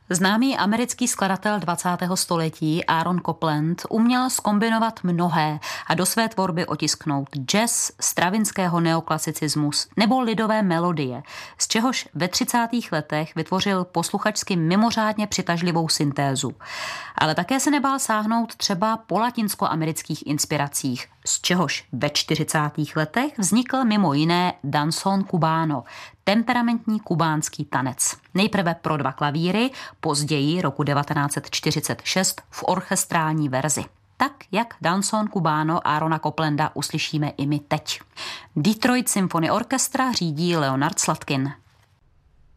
Známý americký skladatel 20. století Aaron Copland uměl zkombinovat mnohé a do své tvorby otisknout jazz, stravinského neoklasicismus nebo lidové melodie, z čehož ve 30. letech vytvořil posluchačsky mimořádně přitažlivou syntézu. Ale také se nebál sáhnout třeba po latinskoamerických inspiracích, z čehož ve 40. letech vznikl mimo jiné danzón cubano, temperamentní kubánský tanec. Nejprve pro 2 klavíry, později roku 1946 v orchestrální verzi. Tak, jak danzón cubano Aarona Coplanda uslyšíme i my teď. Detroit Symphony Orchestra řídí Leonard Slatkin.